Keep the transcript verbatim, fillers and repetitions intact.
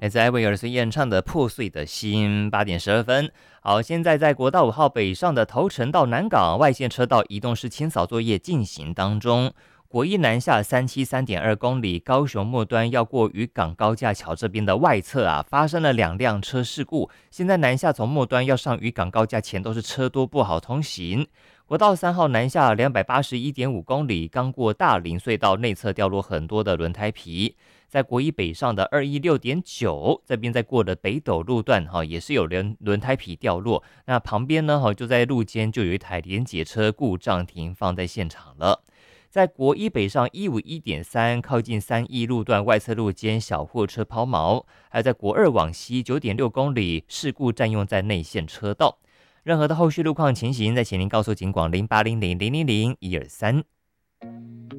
来自艾薇儿所演唱的《破碎的心》。八点十二分，好，现在在国道五号北上的头城到南港外线车道移动式清扫作业进行当中。国一南下三七三点二公里，高雄末端要过渔港高架桥这边的外侧啊，发生了两辆车事故。现在南下从末端要上渔港高架前都是车多不好通行。国道三号南下两百八十一点五公里，刚过大林隧道内侧掉落很多的轮胎皮。在国一北上的二一六点九这边在过的北斗路段哈，也是有轮轮胎皮掉落。那旁边呢哈，就在路肩就有一台连结车故障停放在现场了。在国一北上一五一点三靠近三义路段外侧路肩小货车抛锚，还有在国二往西九点六公里事故占用在内线车道。任何的后续路况情形，在请您告诉警广零八零零零零零一二三。